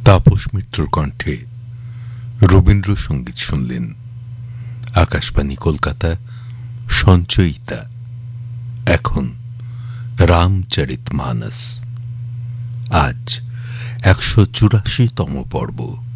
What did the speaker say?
তাপস মিত্রর কণ্ঠে রবীন্দ্রসঙ্গীত শুনলেন। আকাশবাণী কলকাতা, সঞ্চয়িতা। এখন রামচরিতমানস, আজ 184তম পর্ব।